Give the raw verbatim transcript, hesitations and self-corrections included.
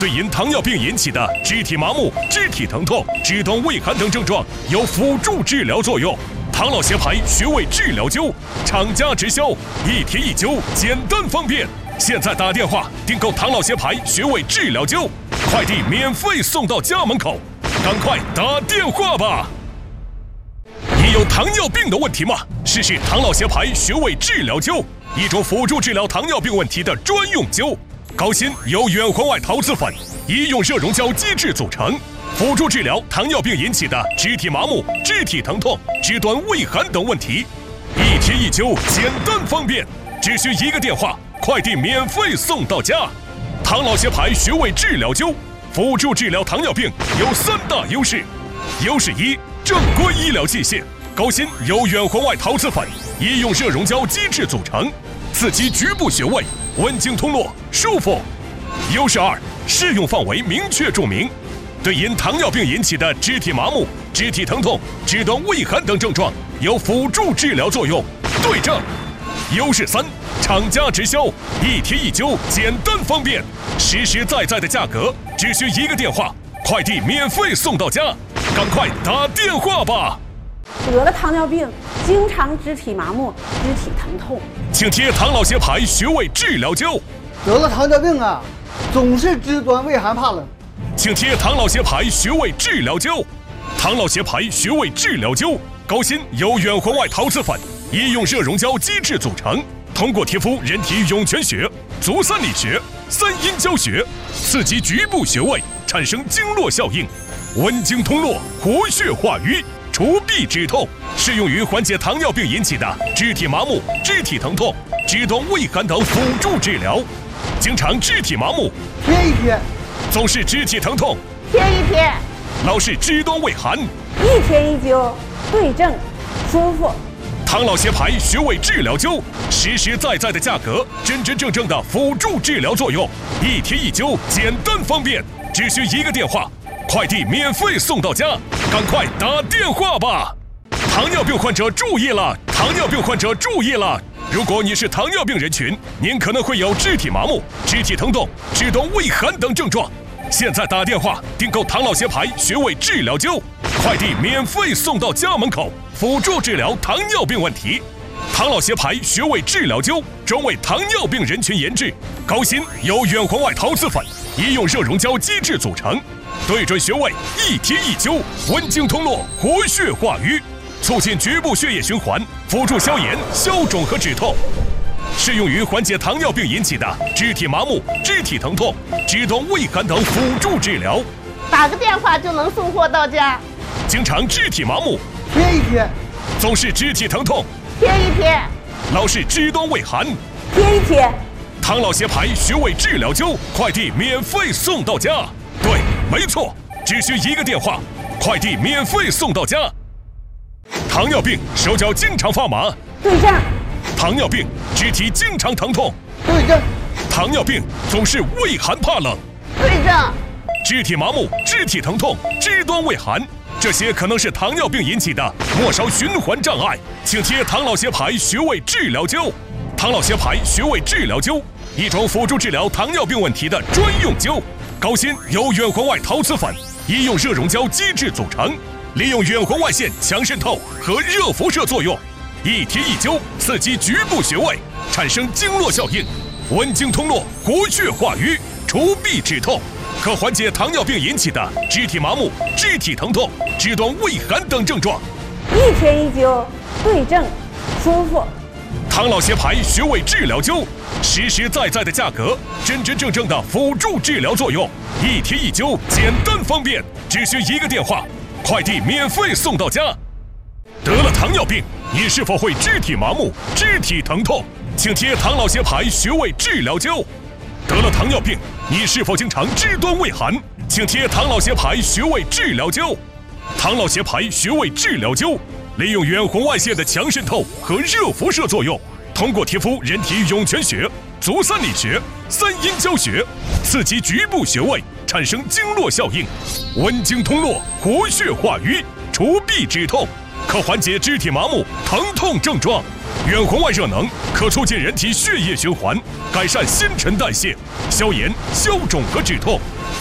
对因糖尿病引起的肢体麻木、肢体疼痛、肢端畏寒等症状有辅助治疗作用。唐老协牌穴位治疗灸，厂家直销，一贴一灸，简单方便。现在打电话订购唐老协牌穴位治疗灸，快递免费送到家门口，赶快打电话吧！你有糖尿病的问题吗？试试唐老协牌穴位治疗灸，一种辅助治疗糖尿病问题的专用灸。高锌由远环外陶瓷粉、医用热熔胶基质组成，辅助治疗糖尿病引起的肢体麻木、肢体疼痛、肢端畏寒等问题。一贴一灸，简单方便，只需一个电话，快递免费送到家。唐老协牌穴位治疗灸，辅助治疗糖尿病有三大优势：优势一，正规医疗器械，高锌由远环外陶瓷粉、医用热熔胶基质组成，刺激局部穴位，温经通络，舒服。优势二，适用范围明确注明，对因糖尿病引起的肢体麻木、肢体疼痛、肢端畏寒等症状有辅助治疗作用，对症。优势三，厂家直销，一贴一灸，简单方便，实实在在的价格，只需一个电话，快递免费送到家，赶快打电话吧！ 得了糖尿病，经常肢体麻木、肢体疼痛， 请贴唐老协牌穴位治疗灸。 得了糖尿病啊，总是肢端畏寒怕冷， 请贴唐老协牌穴位治疗灸。唐老协牌穴位治疗灸，高锌由远环外陶瓷粉、医用热熔胶基质组成，通过贴敷人体涌泉穴、足三里穴、三阴交穴，刺激局部穴位，产生经络效应，温经通络，活血化瘀，除痹止痛，适用于缓解糖尿病引起的肢体麻木、肢体疼痛、肢端畏寒等辅助治疗。经常肢体麻木， 贴一贴； 总是肢体疼痛， 贴一贴； 老是肢端畏寒， 一贴一灸，对症，舒服。 唐老协牌穴位治疗灸，实实在在的价格，真真正正的辅助治疗作用，一贴一灸，简单方便，只需一个电话，快递免费送到家，赶快打电话吧！糖尿病患者注意了，糖尿病患者注意了！如果你是糖尿病人群，您可能会有肢体麻木、肢体疼痛、肢端畏寒等症状。现在打电话订购唐老协牌穴位治疗灸，快递免费送到家门口，辅助治疗糖尿病问题。唐老协牌穴位治疗灸专为糖尿病人群研制，高锌由远环外陶瓷粉、医用热熔胶基质组成，对准穴位，一贴一灸，温经通络，活血化瘀，促进局部血液循环，辅助消炎、消肿和止痛，适用于缓解糖尿病引起的肢体麻木、肢体疼痛、肢端畏寒等辅助治疗。 打个电话就能送货到家。 经常肢体麻木， 贴一贴； 总是肢体疼痛， 贴一贴； 老是肢端畏寒， 贴一贴。 唐老协牌穴位治疗灸，快递免费送到家。对，没错，只需一个电话，快递免费送到家。糖尿病手脚经常发麻， 对症。 糖尿病肢体经常疼痛， 对症。 糖尿病总是畏寒怕冷， 对症。 肢体麻木、肢体疼痛、肢端畏寒，这些可能是糖尿病引起的末梢循环障碍，请贴唐老协牌穴位治疗灸。唐老协牌穴位治疗灸，一种辅助治疗糖尿病问题的专用灸，高锌由远环外陶瓷粉、医用热熔胶基质组成，利用远环外线强渗透和热辐射作用，一贴一灸，刺激局部穴位，产生经络效应，温经通络，活血化瘀，除痹止痛，可缓解糖尿病引起的肢体麻木、肢体疼痛、肢端畏寒等症状。 一贴一灸，对症，舒服。 唐老协牌穴位治疗灸，实实在在的价格，真真正正的辅助治疗作用，一贴一灸，简单方便，只需一个电话，快递免费送到家。得了糖尿病，你是否会肢体麻木、肢体疼痛？请贴唐老协牌穴位治疗灸。得了糖尿病，你是否经常肢端畏寒？请贴唐老协牌穴位治疗灸。唐老协牌穴位治疗灸，利用远红外线的强渗透和热辐射作用，通过贴敷人体涌泉穴、足三里穴、三阴交穴，刺激局部穴位，产生经络效应，温经通络，活血化瘀，除痹止痛， 可缓解肢体麻木、疼痛症状；远红外热能可促进人体血液循环，改善新陈代谢，消炎、消肿和止痛。